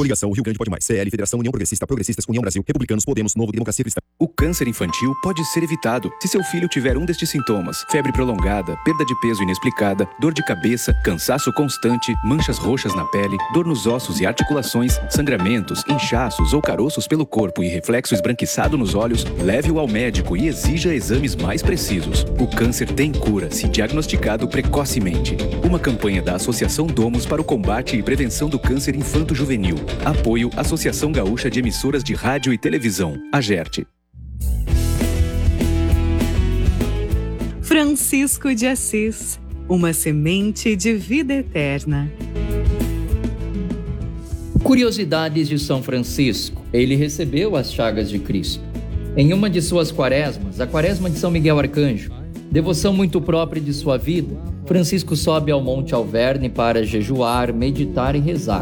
Coligação Rio Grande Pode Mais. CL, Federação União Progressista, Progressistas, União Brasil, Republicanos, Podemos, Novo, Democracia Cristã. O câncer infantil pode ser evitado se seu filho tiver um destes sintomas: febre prolongada, perda de peso inexplicada, dor de cabeça, cansaço constante, manchas roxas na pele, dor nos ossos e articulações, sangramentos, inchaços ou caroços pelo corpo e reflexo esbranquiçado nos olhos. Leve-o ao médico e exija exames mais precisos. O câncer tem cura se diagnosticado precocemente. Uma campanha da Associação Domus para o combate e prevenção do câncer infanto-juvenil. Apoio Associação Gaúcha de Emissoras de Rádio e Televisão, AGERT. Francisco de Assis, uma semente de vida eterna. Curiosidades de São Francisco. Ele recebeu as chagas de Cristo. Em uma de suas quaresmas, a quaresma de São Miguel Arcanjo, devoção muito própria de sua vida, Francisco sobe ao Monte Alverne para jejuar, meditar e rezar.